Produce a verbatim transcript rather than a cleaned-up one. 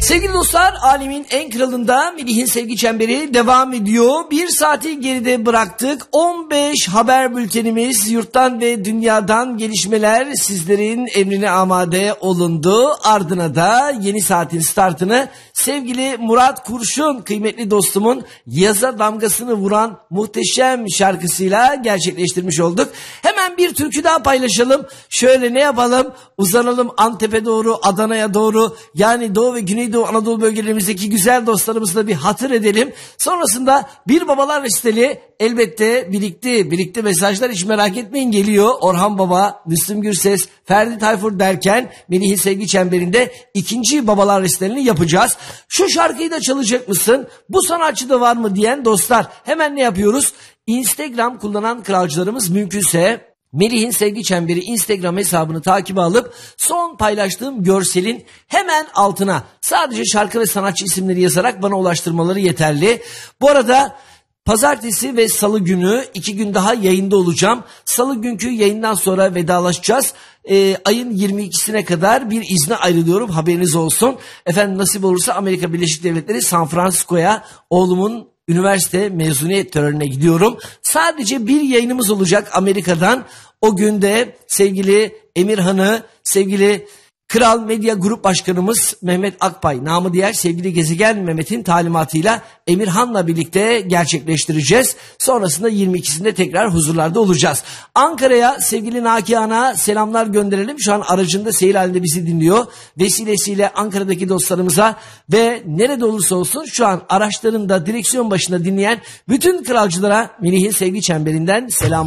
Sevgili dostlar, alemin en kralında Melih'in sevgi çemberi devam ediyor. Bir saati geride bıraktık. on beş haber bültenimiz, yurttan ve dünyadan gelişmeler sizlerin emrine amade olundu. Ardına da yeni saatin startını sevgili Murat Kurşun, kıymetli dostumun yaza damgasını vuran muhteşem şarkısıyla gerçekleştirmiş olduk. Hemen bir türkü daha paylaşalım. Şöyle ne yapalım? Uzanalım Antep'e doğru, Adana'ya doğru, yani Doğu ve Güneydoğu Anadolu bölgelerimizdeki güzel dostlarımızla bir hatır edelim. Sonrasında bir babalar resitali elbette birikti. Birikti mesajlar, hiç merak etmeyin, geliyor. Orhan Baba, Müslüm Gürses, Ferdi Tayfur derken Melih'in sevgi çemberinde ikinci babalar resitalini yapacağız. Şu şarkıyı da çalacak mısın? Bu sanatçı da var mı diyen dostlar, hemen ne yapıyoruz? Instagram kullanan kralcılarımız mümkünse Melih'in sevgi çemberi Instagram hesabını takibe alıp son paylaştığım görselin hemen altına sadece şarkı ve sanatçı isimleri yazarak bana ulaştırmaları yeterli. Bu arada pazartesi ve salı günü iki gün daha yayında olacağım. Salı günkü yayından sonra vedalaşacağız. Ee, ayın yirmi ikisine kadar bir izne ayrılıyorum, haberiniz olsun. Efendim nasip olursa Amerika Birleşik Devletleri San Francisco'ya oğlumun üniversite mezuniyet törenine gidiyorum. Sadece bir yayınımız olacak Amerika'dan. O günde sevgili Emirhan'ı, sevgili Kral Medya Grup Başkanımız Mehmet Akpay, namı diğer sevgili Gezegen Mehmet'in talimatıyla Emirhan'la birlikte gerçekleştireceğiz. Sonrasında yirmi ikisinde tekrar huzurlarda olacağız. Ankara'ya sevgili Nakihan'a selamlar gönderelim. Şu an aracında seyir halinde bizi dinliyor. Vesilesiyle Ankara'daki dostlarımıza ve nerede olursa olsun şu an araçlarında direksiyon başında dinleyen bütün kralcılara Melih'in sevgi çemberinden selam.